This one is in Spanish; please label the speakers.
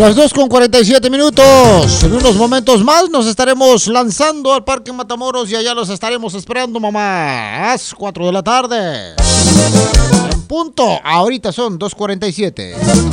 Speaker 1: Las 2:47. En unos momentos más nos estaremos lanzando al Parque Matamoros y allá los estaremos esperando, mamá. A las 4 de la tarde. En punto. Ahorita son 2:47.